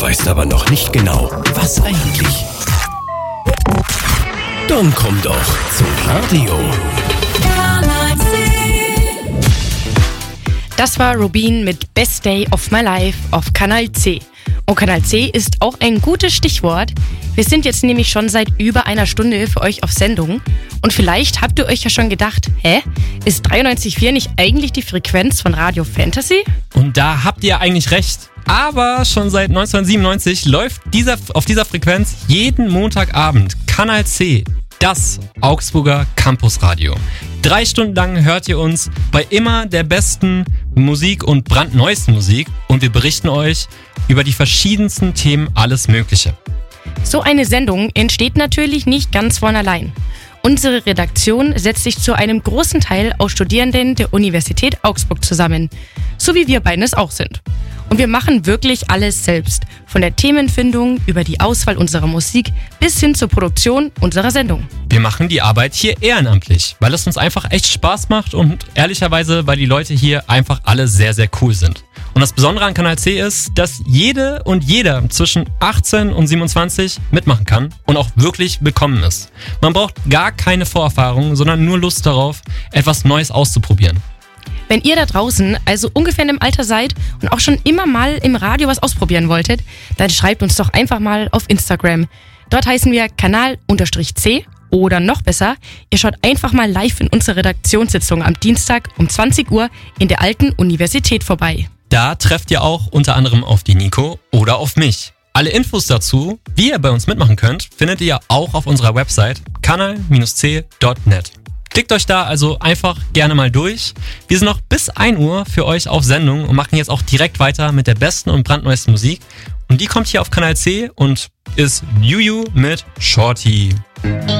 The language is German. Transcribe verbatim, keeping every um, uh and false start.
weißt aber noch nicht genau, was eigentlich. Dann komm doch zum Radio. Das war Rubin mit Best Day of My Life auf Kanal C. Und Kanal C ist auch ein gutes Stichwort. Wir sind jetzt nämlich schon seit über einer Stunde für euch auf Sendung. Und vielleicht habt ihr euch ja schon gedacht, hä, ist dreiundneunzig Komma vier nicht eigentlich die Frequenz von Radio Fantasy? Und da habt ihr eigentlich recht. Aber schon seit neunzehnhundertsiebenundneunzig läuft dieser, auf dieser Frequenz jeden Montagabend Kanal C, das Augsburger Campusradio. Drei Stunden lang hört ihr uns bei immer der besten Musik und brandneuesten Musik und wir berichten euch über die verschiedensten Themen, alles Mögliche. So eine Sendung entsteht natürlich nicht ganz von allein. Unsere Redaktion setzt sich zu einem großen Teil aus Studierenden der Universität Augsburg zusammen, so wie wir beiden es auch sind. Und wir machen wirklich alles selbst, von der Themenfindung über die Auswahl unserer Musik bis hin zur Produktion unserer Sendung. Wir machen die Arbeit hier ehrenamtlich, weil es uns einfach echt Spaß macht und ehrlicherweise, weil die Leute hier einfach alle sehr, sehr cool sind. Und das Besondere an Kanal C ist, dass jede und jeder zwischen achtzehn und siebenundzwanzig mitmachen kann und auch wirklich willkommen ist. Man braucht gar keine Vorerfahrung, sondern nur Lust darauf, etwas Neues auszuprobieren. Wenn ihr da draußen also ungefähr in dem Alter seid und auch schon immer mal im Radio was ausprobieren wolltet, dann schreibt uns doch einfach mal auf Instagram. Dort heißen wir Kanal-C oder noch besser, ihr schaut einfach mal live in unsere Redaktionssitzung am Dienstag um zwanzig Uhr in der alten Universität vorbei. Da trefft ihr auch unter anderem auf die Nico oder auf mich. Alle Infos dazu, wie ihr bei uns mitmachen könnt, findet ihr auch auf unserer Website kanal C Punkt net. Klickt euch da also einfach gerne mal durch. Wir sind noch bis ein Uhr für euch auf Sendung und machen jetzt auch direkt weiter mit der besten und brandneuesten Musik. Und die kommt hier auf Kanal C und ist Juju mit Shorty.